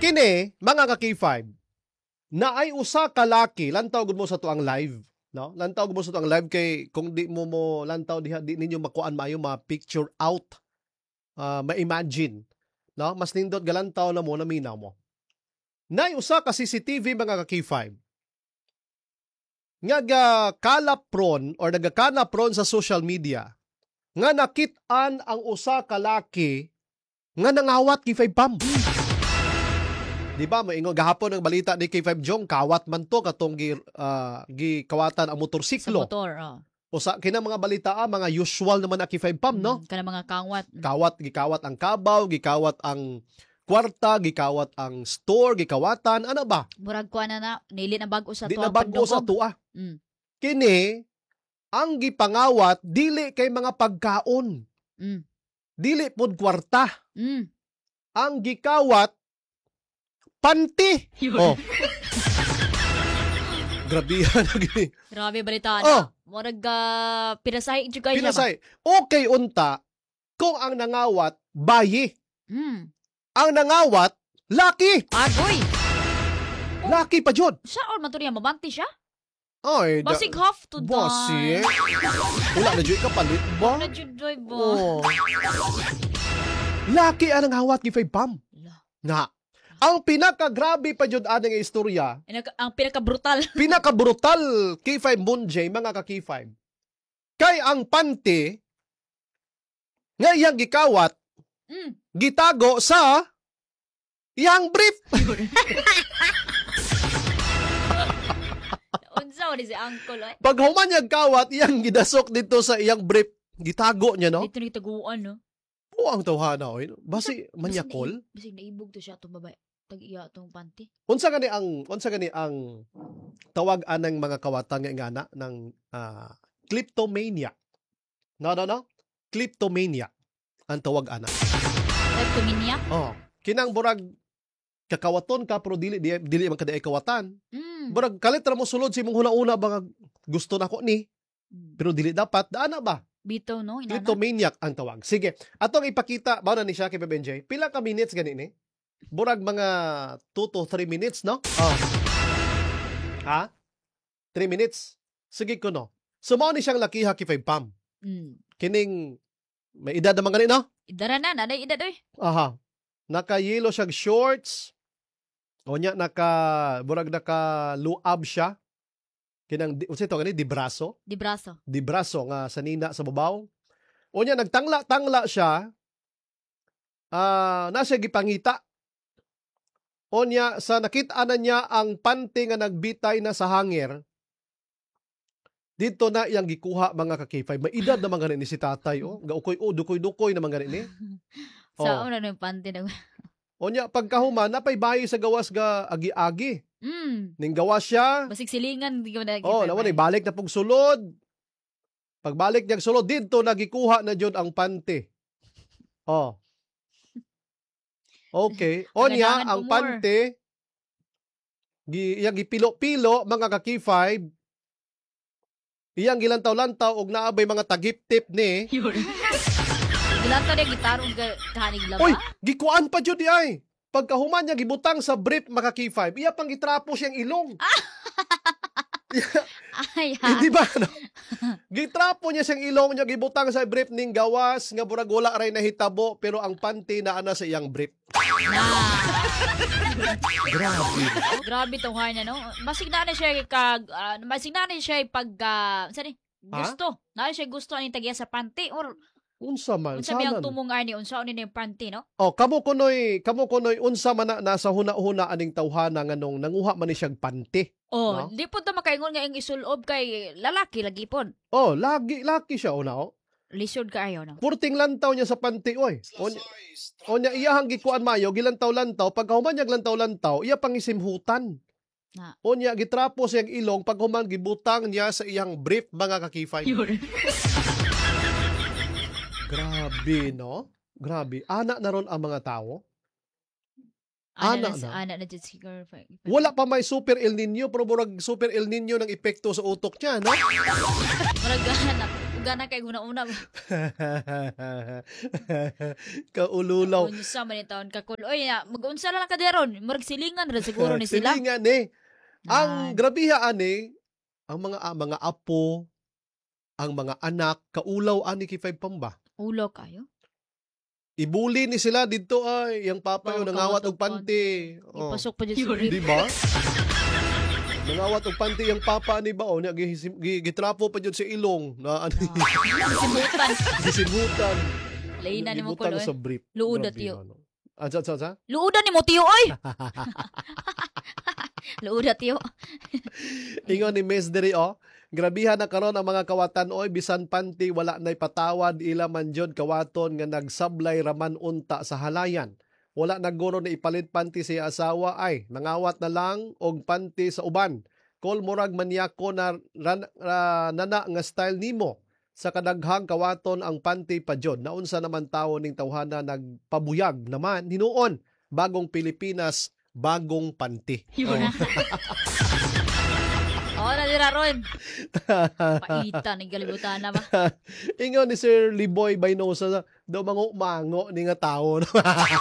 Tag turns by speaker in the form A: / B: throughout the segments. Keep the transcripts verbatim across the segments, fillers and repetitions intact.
A: Kini, mga ka-K five, na ay usa ka laki, lantaw gud mo sa tuang live, no? Lantaw gud mo sa tuang live kay kung di mo mo lantaw diha di ninyo makuan maayo ma-picture out, uh, ma-imagine, no? Mas nindot galantaw na mo na minaw mo. Nay usa ka C C T V mga ka-K five. Nga ga kalapron or nagakanapron sa social media nga nakit-an ang usa ka laki nga nangawat K five Pam. Di ba, maingon gahapon ang balita ni K five Jong, kawat man to katong gi, uh, gikawatan ang motorsiklo.
B: Sa motor, oh.
A: O sa kinang mga balita, ah, mga usual naman na K five Pam, no?
B: Mm, kanang mga kawat.
A: Kawat, gikawat ang kabaw, gikawat ang kwarta, gikawat ang store, gikawatan, ano ba?
B: Murag kuha na na, nili na bago sa
A: Di
B: tuwa
A: na bago sa tuwa.
B: Mm.
A: Kini, ang gipangawat, dili kay mga pagkaon.
B: Mm.
A: Dili pod kwarta.
B: Mm.
A: Ang gikawat, panty. Oh. Grabe yan.
B: Grabe balita.
A: Oh.
B: Na. Murag uh, pinasay juga siya ba?
A: Pinasay. Okay unta kung ang nangawat, bayi.
B: Mm.
A: Ang nangawat, laki.
B: Agoy.
A: Laki pa jud.
B: Siya or maturiya, mabanti siya?
A: Ay,
B: Basig half to die.
A: Basig. Wala na jud ka palit ba?
B: Wala jud doy ba?
A: Oh. Laki ang nangawat K five Pam. Nga. Ang pinakagrabe pa jud aning istorya,
B: Ang pinaka-brutal.
A: pinaka-brutal K five Munjay, mga ka-K five. Kay ang panty nga iyang gikawat,
B: Mm.
A: gitago sa iyang brief.
B: Unsa ni si uncle ay?
A: Pag human niyang kawat, iyang gidasok dito sa iyang brief. Gitago niya, no?
B: Dito ni taguan no.
A: Oo, ang tawhana, oy. Basi manyakol.
B: Bisig naibog to siya tong babae. Tag-iya tong panty.
A: Unsa gani ang unsa gani ang tawag anang mga kawatan nga ingana ng uh, kleptomania. No, no, no. Kleptomania ang tawag ana.
B: Kleptomania?
A: Oh, kinang burag kakawaton ka pero dili dili, dili man kada kawatan.
B: Mm.
A: Burag kalit ra mo sulod si mong huna-una ba gusto nako ni pero dili dapat daana ba?
B: Bitaw no, inana.
A: Kleptomaniac ang tawag. Sige, atong ipakita ba na ni siya kay Benjay. Pila ka minutes gani ni? Burag mga two to three minutes, no? Oh. Ha? three minutes. Sige ko no. Sumo ni siyang lakiha K five Pam.
B: Mm.
A: Kining may edad naman gani, no?
B: Idara na, naday edad oy.
A: Aha. Naka-yellow siyang shorts. O niya, naka, burag naka-luab siya. Kinang, unsa ito gani, di braso?
B: Di braso.
A: Di braso nga sanina sa babaw. O niya, nagtangla-tangla siya. Ah, uh, nasa gipangita. O niya, sa nakita na niya ang panty nga nagbitay na sa hanger, dito na iyang gikuha mga ka-K five. May edad naman ganin ni si tatay. Oh. Gaukoy, oh, dukoy-dukoy naman ganin ni.
B: Sa
A: Oh.
B: una na yung panty na.
A: O niya, pagkahuman, napay bayi sa gawas ga agi-agi.
B: Mm.
A: Ning gawas siya.
B: Basig silingan. Di ko na
A: Oh, naman, balik na pong sulod. Pagbalik niyang sulod, dito nagikuha na jud ang panty. Oh. Okay. O niya,
B: Kailangan
A: ang
B: po more.
A: panty, gi, iyang gipilo-pilo, mga ka-K five, iyang gilantaw-lantaw, og naabay mga tagip-tip ni,
B: Gilata niya gitarong kahanig laba.
A: oy, gikuan pa jud di ay. Pagkahuman niya, gibutang sa brief, mga K five, iya pang gitrapo siyang ilong.
B: Ay, ha.
A: Hindi ba, no? Gitrapo niya siyang ilong niya, gibutang sa brief ning gawas, nga burag wala ray nahitabo, pero ang panty na ana sa iyang brief.
B: Na.
A: Grabe.
B: Grabe tong hair na, no? Masig na na siya kag, uh, masig na na siya pag, uh, saan eh? Gusto. Na siya gusto ani tagiya sa panty or
A: Unsa man,
B: unsa may ang
A: sanan.
B: tumong ani unsa ni yung panty, no?
A: Oh, kamo kunoy, kamo kunoy unsa man na nasa huna-huna aning tawhana nganong nanguha man ni siyang panty.
B: Oh,
A: No?
B: di po ta makaingon nga yung isulob kay lalaki lagi pod.
A: Oh, lagi laki siya una oh.
B: Lisod kaayo, no?
A: Purting lantaw niya sa panty oy. Onya, onya iyahang gikuan mayo gilantaw-lantaw pag human niya lantaw-lantaw, iya pangisimhutan.
B: Na.
A: Onya gitrapo siyang ilong pag human gibutang niya sa iyang brief mga kakifay. Grabe, no? Grabe. Ana na ron ang mga tao.
B: Ana
A: Ana
B: na,
A: na.
B: ana na dyan si girl.
A: Wala pa may super El Nino, pero murag super El Nino ng epekto sa utok niya, no?
B: Murag ana. gana kay una-una.
A: Kaululaw.
B: Unsa man ni taon kakul. Oy, ya, mag-unsa lang ka deron. Murag silingan ra siguro ni sila.
A: Silingan eh. Ang
B: Nan.
A: grabiha ani, ang mga ah, mga apo, ang mga anak, kaulaw ani kay five pamba.
B: Ulo kayo.
A: Ibuli ni sila dito ay, yung papa
B: Wow,
A: yung nangawat
B: kawat
A: og
B: og
A: panty. Oh.
B: Ipasok pa dyan sa brief.
A: Di ba? Nangawat og panty yung papa ni ba o nya gihisim- gi- gitrapo pa jud sa ilong na ano
B: Simutan.
A: gisibutan.
B: Laina ni mo ko
A: Gibutan
B: lo.
A: sa brief.
B: Luuda,
A: Grabe,
B: tiyo.
A: ano. Ah, sa, sa, sa?
B: Luudan ni mo tiyo oy. Luuda tiyo.
A: Ingon ni Miss Diri, oh. Grabihan na karon ang mga kawatan, oy. Bisan panty, wala na'y patawad. Ila man jud kawaton nga nagsablay raman unta sa halayan. Wala naguro na ipalit panty sa asawa, ay. Nangawat na lang og panty sa uban. Kol murag manyako na ran, ra, nana nga style nimo. Sa kadaghang kawaton ang panty pa jud. Naunsa naman tawo ning tawhana nagpabuyag naman hinuon. Bagong Pilipinas, bagong panty.
B: Oh, nadira ron. Paita ni galibutan na ba?
A: Ingon ni Sir Liboy Baynosa daw mango-mango ni nga tawo. No?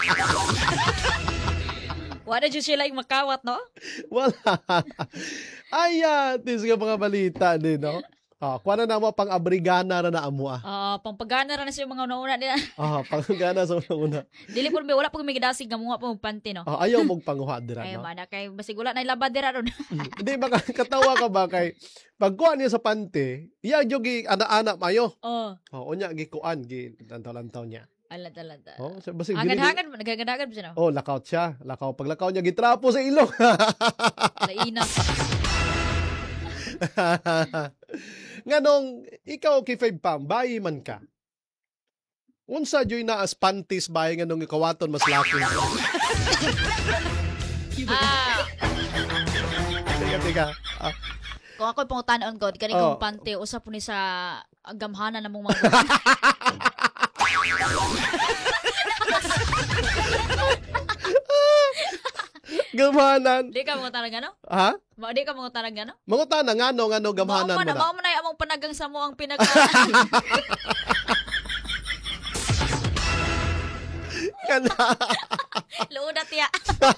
B: Wala dyan sila yung makawat, no?
A: Wala. Ay, uh, tis nga mga balita din, no? Ah, kuha na na mo pang abrigana na naamo ah.
B: Ah, pangpagana ra na sa mga una-una nila.
A: Ah, pang-gana sa una.
B: Dili po wala pa kami gidasig nga mga pang panty, no?
A: Ah, ayaw mong panguha dira,
B: Ay,
A: no?
B: mana kay basig wala na ilabad dira ron.
A: Hindi ba katawa ka ba kay pagkuha niya sa pante, iya jud gi ana-ana mayo.
B: Oh,
A: Oh, unya gi kuan gi lantaw-lantaw niya.
B: ala talada.
A: Oh, so basig dili.
B: Agad-agad, nagagad-agad ba siya, no?
A: Oh, lakaw siya. Lakaw pag lakaw niya gitrapo sa ilong.
B: Laina.
A: Nganong ikaw kay five pam, bayi man ka. Unsa joy na as panties bayi nganong ikawaton mas laki.
B: Ah,
A: Teka, teka. Ah,
B: kung ako'y pangutanon ko, di ka rin
A: Oh.
B: kong panty, usap po ni sa gamhanan na mong mga
A: gamahanan.
B: Di ka mga tanang gano?
A: Ha?
B: Ma, di ka mga tanang gano?
A: Manguta na ngano ngano gamahanan
B: Mao
A: mo
B: na,
A: na.
B: mao mo na yung among panagang sa mo ang pinag...
A: Kana.
B: Luudat ya.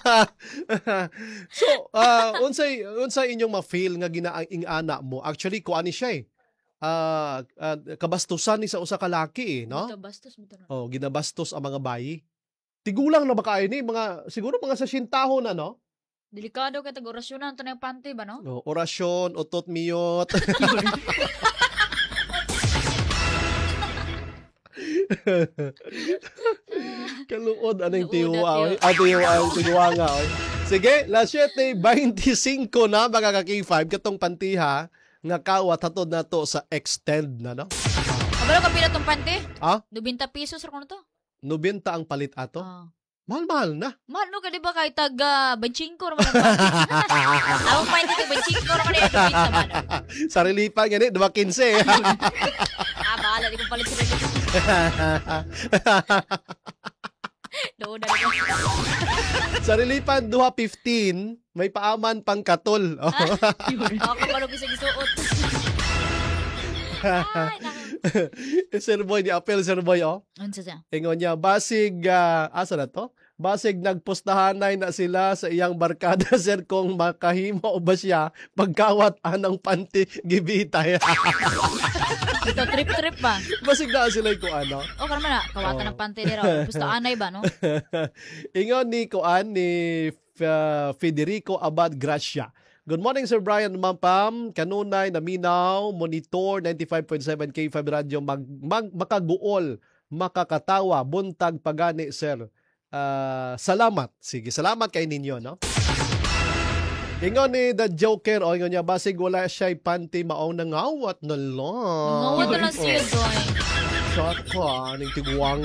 A: So, uh, unsay unsay inyong ma-feel nga ginaing ana mo? Actually, kuani siya eh. Ah, ah, kabastusan ni sa usa ka laki eh, no?
B: Ito, bastos mo ito, no?
A: Oh, ginabastos ang mga bayi. Tigulang na ba kayo ni mga siguro mga sa sintahon na, no?
B: Delikado ka tag-orasyonan ito na yung panty ba, no?
A: Oh, orasyon, utot miyot. Kaluod aning
B: Luod
A: tiwa
B: at
A: oy. Ah, tiwa oy, tiwa nga oy. Sige, las siyete twenty-five na mga ka-K five katong pantiha nga kawat hatod na to sa extend na, no?
B: Kabalo ka pila tong panty?
A: Ah?
B: ninety pesos ra ko na to.
A: Nobenta ang palit ato.
B: Ah.
A: Mahal-mahal na.
B: Mahal no ka di ba kay tag uh, benchingko naman ang panty? Ang panty tag benchingko naman yung dubit naman.
A: Sarili pa gani, two fifteen.
B: Ah, bahala di ko palit sa rin. Doon na rin.
A: Sarili pa two fifteen, may paaman pang katol. Oh.
B: Ako kabalo bisag isuot. Ay, naku.
A: Sir Boy, ni apel Sir Boy, oh.
B: Unsa siya?
A: Ingon niya, basig, ah, asa na to? Basig nagpostahanay na sila sa iyang barkada, sir, kung makahimo o ba siya pagkawat anang panty gibitay.
B: Ito, trip-trip ba?
A: Basig na sila ko ano.
B: O, ka naman na. Kawatan
A: Oh.
B: ng panty nila. Gusto anay ba, no?
A: Ingon ni Kuan ni uh, Federico Abad Gracia. Good morning, Sir Brian Mampam. Kanunay, Naminaw, Monitor, ninety-five point seven K five Radio, mag, mag, makaguol, makakatawa, buntag pagani, Sir. Uh, salamat. Sige, salamat kay ninyo, no? Ingon ni The Joker, o ingon niya, basig wala siya'y panty, maong nangawat na lang.
B: Ngawat na lang siya, doy.
A: Shot ko, aning tiguang.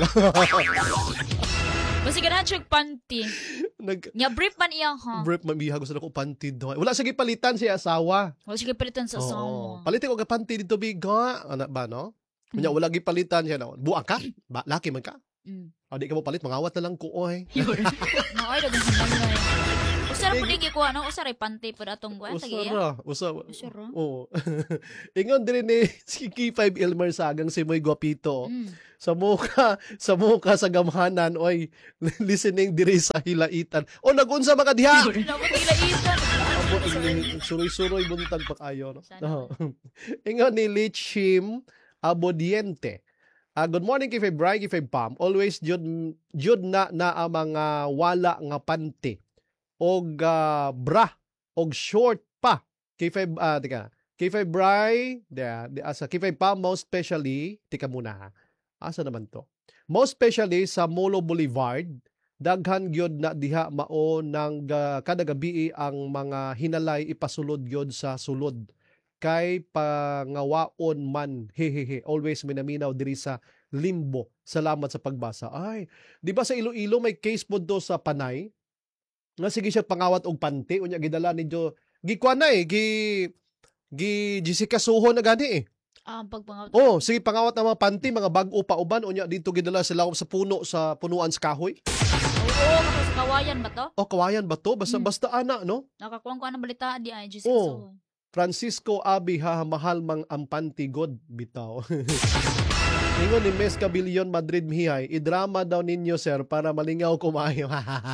B: Basi ganahan siya yung panty.
A: Nag,
B: Nya brief man iya, ha?
A: brief mamiha gusto na ko panty doy. Wala sige palitan siya asawa.
B: Wala siya palitan sa
A: Oo.
B: asawa.
A: Palitin ko ka panty dito biga. Ano ba no? Kanya
B: Mm.
A: wala gipalitan siya no. Buang ka? Ba laki man ka?
B: Mm.
A: O di ka mo palit mangawat na lang ko oy.
B: Yun. Naay, dagang sinanay. Usara po di ko ano, usara panty po datong kuan tagi.
A: Usara, usa.
B: Usara.
A: Oo. Ingon din ni si K five Elmer Sagang si Moy Guapito.
B: Mm.
A: Sa muka, sa muka sa gamhanan, oy, listening diri sa hilaitan. O nagunsa mga diha.
B: Nako tilaitan.
A: Abot ang suroy-suroy buntag pa kayo, no?
B: Sana
A: Oo. Ingon ni Lichim Abodiente. Ah, good morning kay Feb Brian, kay Feb Pam. Always jud jud na na ang mga wala nga panty og ah, bra og short pa. Kay Feb ah tika. Kay Feb Brian, yeah, asa kay Feb Pam most especially, tika muna ha. Asa naman to? Most especially sa Molo Boulevard, daghan gyud na diha mao nang uh, kada gabi ang mga hinalay ipasulod gyud sa sulod kay pangawaon man hehehe always minaminaw diri sa limbo. Salamat sa pagbasa. Ay, di ba sa Iloilo may case pod do sa Panay nga sige siya pangawat og panty unya gidala ninyo gikuan na eh gi gi Jessica Soho na gani eh.
B: Ah, pagpangaw.
A: Oh, sige pangawat ng mga panty mga bag-o pa uban unya dito gidala sila sa puno sa punuan sa kahoy.
B: Oo, kapag sa kawayan ba to?
A: Oh, kawayan ba to? Basta
B: Hmm.
A: basta ana, no?
B: Nakakuha ko ng balita di ay Jessica
A: Oo.
B: Soho.
A: Francisco Abi ha mahal mang ang panty god bitaw. Ingon ni Mes Cabilion Madrid Mihay, idrama daw ninyo sir para malingaw kumayo.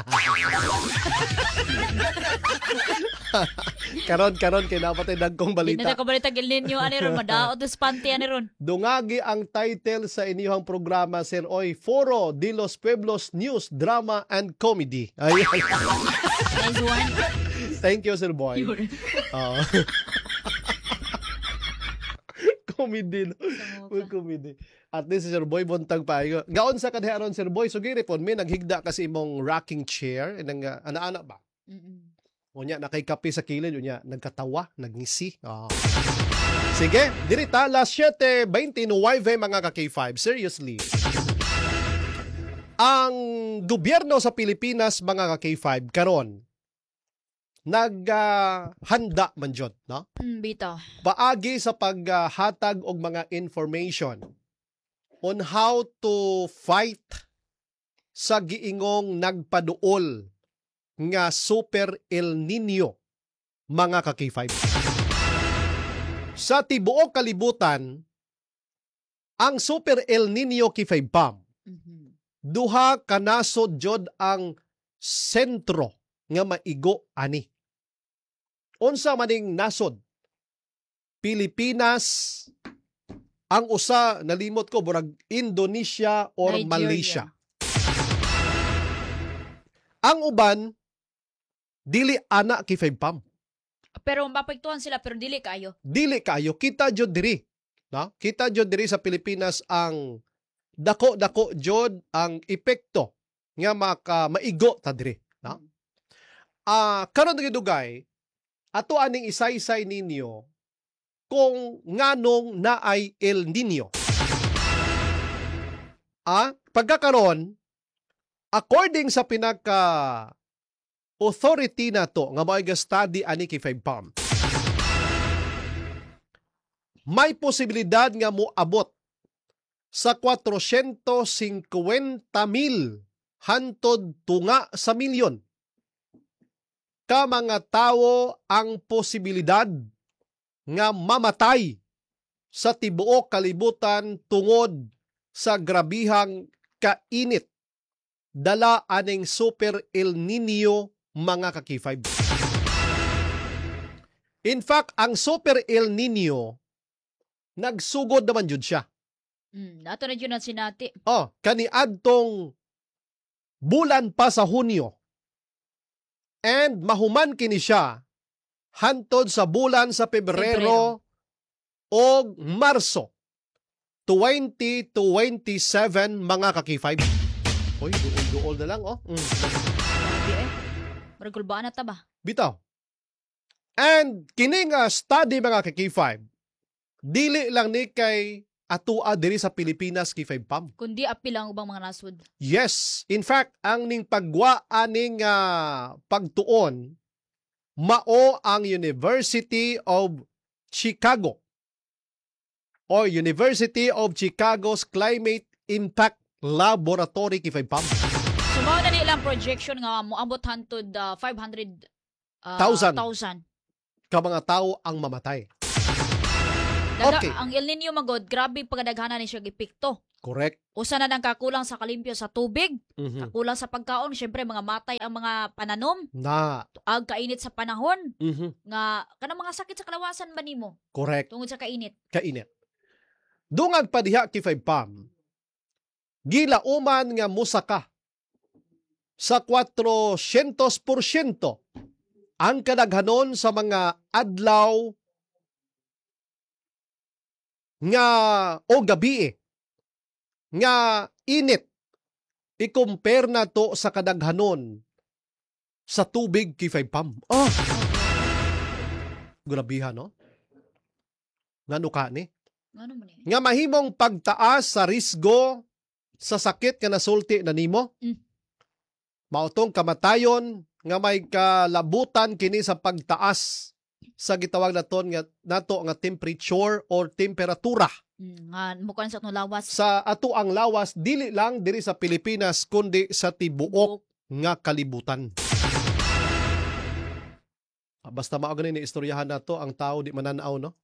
A: karon karon kay napatay dagkong
B: Di na
A: balita.
B: ko balita gil ninyo ani ron madaot des panty ani ron.
A: Dungagi ang title sa inyong programa sir oy Foro de los Pueblos News Drama and Comedy. Ay,
B: Nice one.
A: thank you sir boy. Oo. Comedy. No? Well, comedy. At least si Sir Boy buntag pa. Gaon sa kadharon Sir Boy sugiri pon mi naghigda kasi imong rocking chair nang uh, ana-ana ba.
B: Mm-mm.
A: Unya nakay kape sa kilid unya nagkatawa, nagngisi. Oh. Sige, dirita las siete twenty no Y V mga ka K five. Seriously. Ang gobyerno sa Pilipinas mga ka K five karon naghanda uh, man jud, no?
B: Mm, bitaw.
A: Paagi sa paghatag og mga information on how to fight sa giingong nagpaduol nga Super El Nino mga ka K five. Sa tibuok kalibutan, ang Super El Nino K five Pam,
B: Mhm.
A: duha ka nasod jud ang sentro nga maigo ani. Unsa maning nasod? Pilipinas, ang usa nalimot ko burag Indonesia or
B: Nigeria.
A: Malaysia. Ang uban dili ana K five Pam.
B: Pero mapagtuan sila pero dili kayo.
A: Dili kayo kita jud diri. No? Kita jud diri sa Pilipinas ang dako-dako jud ang epekto nga maka maigo ta diri, no? Ah, karon gidugay ato aning isay-isay ninyo kung nganong naay El Nino. Ah, pagkakaron according sa pinaka authority na to nga mga study ani K five Pam, may posibilidad nga moabot sa kwatrosyentos singkwenta mil hantod tunga sa milyon ka mga tawo ang posibilidad nga mamatay sa tibuok kalibutan tungod sa grabihang kainit dala aning Super El Nino mga ka K five. In fact, ang Super El Nino nagsugod naman jud siya.
B: Mm, nato na yun ang sinati.
A: Oh, kaniadtong bulan pa sa Hunyo. And mahuman kini siya hantod sa bulan sa Pebrero o Marso twenty twenty-seven mga ka K five. Oy, duol-duol na lang oh. Mm.
B: Sabi eh. Maragulbaan na ta ba?
A: Bitaw. And kini nga study mga ka K five, dili lang ni kay atua diri sa Pilipinas K five Pam.
B: Kundi apil ang ubang mga nasod.
A: Yes, in fact, ang ning pagwa aning uh, pagtuon mao ang University of Chicago or University of Chicago's Climate Impact Laboratory K five Pam.
B: So So mao na nilang projection nga moabot hantod uh, five hundred uh,
A: Thousand.
B: thousand.
A: Ka mga tao ang mamatay.
B: Daga,
A: Okay.
B: Ang El Nino magod, grabe pagadaghana ni siya gipikto.
A: Correct.
B: Usa na nang kakulang sa kalimpyo sa tubig,
A: Mhm.
B: kakulang sa pagkaon, syempre mga matay ang mga pananom,
A: Na.
B: ag kainit sa panahon,
A: Mhm.
B: nga kanang mga sakit sa kalawasan ba nimo
A: Correct.
B: tungod sa kainit.
A: Kainit. Dungag pa diha kifay pam. Gilauman nga musaka sa kwatro-siyentos porsyento ang kadaghanon sa mga adlaw nga o gabi nga init i-compare na to sa kadaghanon sa tubig kifay pam. Ah, grabihan no? Ngano ka ni?
B: Ano man ni?
A: Nga mahimong pagtaas sa risgo sa sakit nga nasulti na nimo.
B: Mm.
A: Mautong kamatayon nga may kalabutan kini sa pagtaas sa gitawag naton nga nato nga temperature or temperatura
B: Mm, nga mukan sa atong lawas.
A: sa ato ang lawas dili lang diri sa Pilipinas kundi sa tibuok nga kalibutan. Ah, Basta mao ganin ni istoryahan nato ang tao di mananaw no.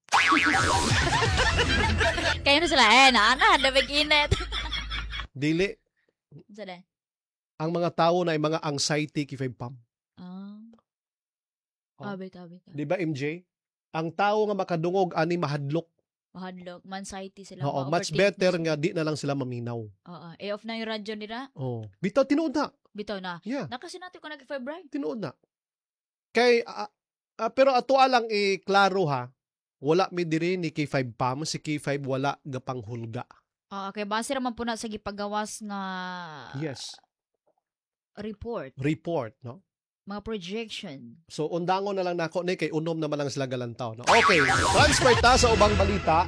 B: Kayo na sila eh naana dabig init.
A: Dili
B: Sada.
A: ang mga tao na ay mga anxiety kifay pam.
B: Ah.
A: Oh.
B: Abit abit.
A: Di ba M J? Ang tao nga makadungog ani mahadlok.
B: Mahadlok, anxiety sila.
A: Oo, much
B: ma-overthink
A: better
B: sila.
A: nga di na lang sila maminaw.
B: Oo, i-off na yung radyo nila.
A: Oh, bitaw tinuod na.
B: Bitaw na.
A: Yeah,
B: Nakasinati ko nag-February.
A: tinuod na. Kay ah, ah, pero ato alang i-klaro ha. Wala mi diri ni K five Pam, si K five wala gapang hulga.
B: Ah, okay, base raman po na sa gipagawas nga
A: Yes,
B: report,
A: report, no?
B: mga projection.
A: So undangon na lang nako ni kay unom naman lang sila galantaw, no? Okay, transfer ta sa ubang balita.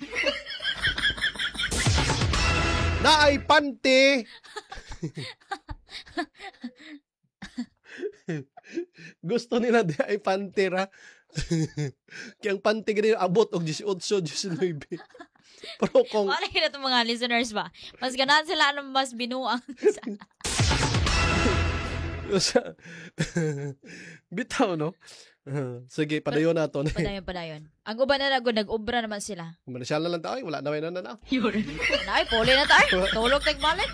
A: Na ay pante. Gusto nila di ay pantera. Kaya ang pante ganyan abot og eighteen, nineteen. Pero kung
B: Wala yun itong mga listeners ba? Mas ganahan sila anong mas binuang.
A: sa- bitaw no. Uh, sige, padayon nato.
B: Padayon, padayon. Ang uban na nagod, nag-ubra naman sila.
A: Manasyal na lang tayo, wala na may nananaw.
B: Nay, puli na tayo. Tulog tagbalik.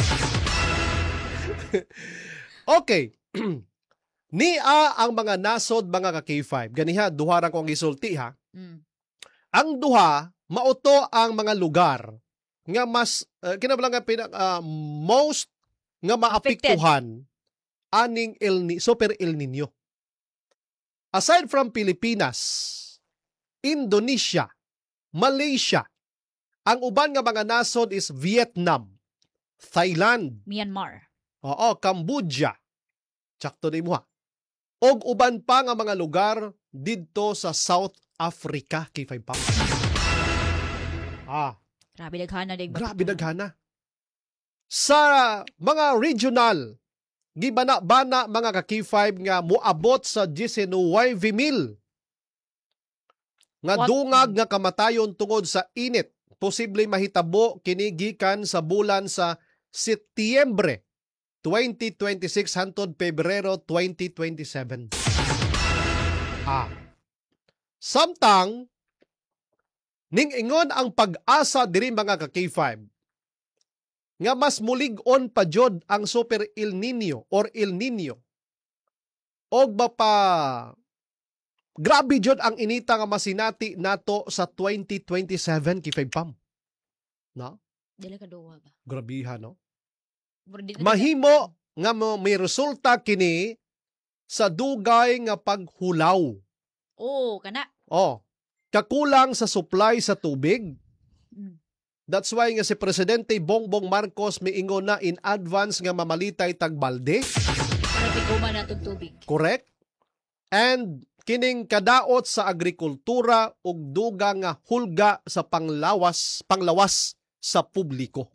A: Okay. Nia ang mga nasod mga ka K five. Ganiha, duha ra kong gisulti ha.
B: Mm.
A: Ang duha, mauto ang mga lugar nga mas, uh, kinabalang nga pinak, uh, most nga maapektuhan aning El Ni Super El Nino. Aside from Pilipinas, Indonesia, Malaysia, ang uban nga mga nasod is Vietnam, Thailand,
B: Myanmar.
A: oo, Cambodia, tsakto di mo ha. Og uban pa nga mga lugar didto sa South Africa, K five Pam. Ah,
B: Grabe daghana dig.
A: grabe daghana. Sa mga regional, gibana-bana mga ka K five nga moabot sa nineteen mil nga
B: What?
A: dungag nga kamatayon tungod sa init. Posible mahitabo kini gikan sa bulan sa Setyembre twenty twenty-six hangtod Pebrero twenty twenty-seven. Ah. Samtang ning ingon ang pag-asa diri mga ka K five nga mas mulig-on pa jud ang Super El Nino or El Nino. Og ba pa grabe jud ang inita nga masinati nato sa twenty twenty-seven K five Pam. No?
B: Dili ka duwa ba?
A: Grabihan, no?
B: Pero di-
A: Mahimo nga mo- may resulta kini sa dugay nga paghulaw.
B: Oo, kana.
A: Oh, kakulang sa supply sa tubig.
B: Mm.
A: That's why nga si Presidente Bongbong Marcos miingon na in advance nga mamalitay tagbalde.
B: Para tiguman na itong tubig.
A: Correct? And kining kadaot sa agrikultura ug duga nga hulga sa panglawas, panglawas sa publiko.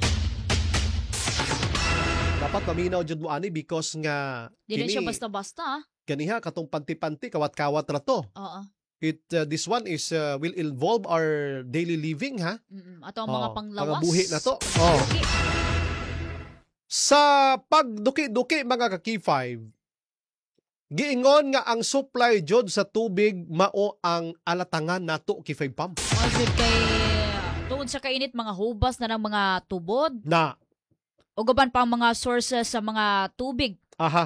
A: Dapat maminaw jud mo ani because nga
B: Dili siya
A: kini
B: basta-basta. ah.
A: ganiha katong panti-panti kawat-kawat ra to.
B: Oo.
A: It uh, this one is uh, will involve our daily living ha.
B: Mm-mm. Ato ang mga
A: Oo,
B: panglawas.
A: pangabuhi na to. Oo.
B: Pangabuhi.
A: Sa pagduki-duki mga ka K five, giingon nga ang supply jud sa tubig mao ang alatangan nato K five pump.
B: Kasi kay tuod sa kainit mga hubas na ng mga tubod
A: Na
B: o gaban pa ang mga sources sa mga tubig.
A: aha